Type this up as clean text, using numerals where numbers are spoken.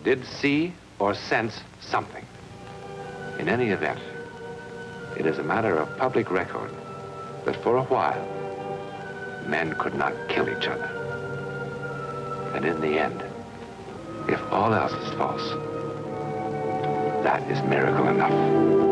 did see or sense something. In any event, it is a matter of public record that for a while, men could not kill each other. And in the end, if all else is false, that is miracle enough.